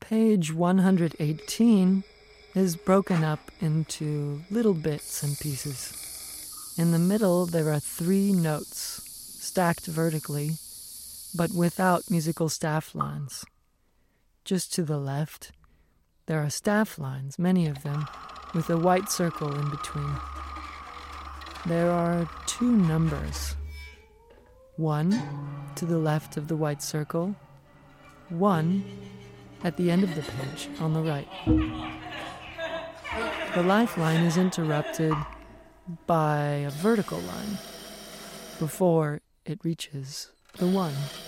Page 118 is broken up into little bits and pieces. In the middle, there are 3 notes, stacked vertically, but without musical staff lines. Just to the left, there are staff lines, many of them, with a white circle in between. There are 2 numbers. 1 to the left of the white circle, 1 at the end of the page on the right. The lifeline is interrupted by a vertical line before it reaches the 1.